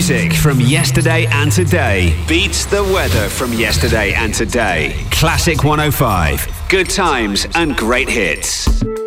music from yesterday and today beats the weather from yesterday and today. Classic 105. Good times and great hits.